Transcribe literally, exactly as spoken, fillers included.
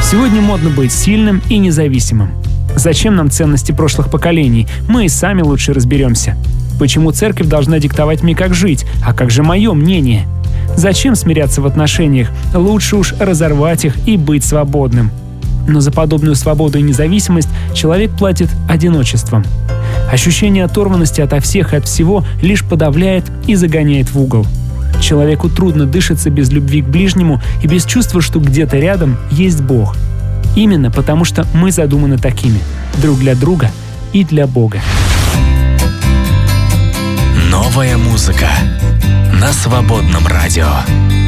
Сегодня модно быть сильным и независимым. Зачем нам ценности прошлых поколений? Мы и сами лучше разберемся. Почему церковь должна диктовать мне, как жить, а как же мое мнение? Зачем смиряться в отношениях? Лучше уж разорвать их и быть свободным. Но за подобную свободу и независимость человек платит одиночеством. Ощущение оторванности ото всех и от всего лишь подавляет и загоняет в угол. Человеку трудно дышаться без любви к ближнему и без чувства, что где-то рядом есть Бог. Именно потому, что мы задуманы такими – друг для друга и для Бога. Новая музыка на Свободном радио.